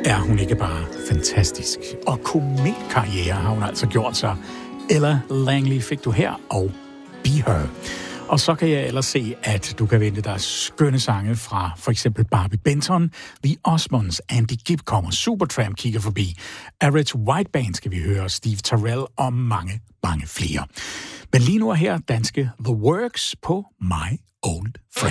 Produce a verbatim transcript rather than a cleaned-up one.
er hun ikke bare fantastisk. Og kometkarriere har hun altså gjort sig. Ella Langley fik du her, og Be Her. Og så kan jeg ellers se, at du kan vente dig skønne sange fra for eksempel Barbie Benton, The Osmonds, Andy Gibb kommer, Supertramp kigger forbi, Average White Band skal vi høre, Steve Terrell og mange, mange flere. Men lige nu er her danske The Works på My Old Friend.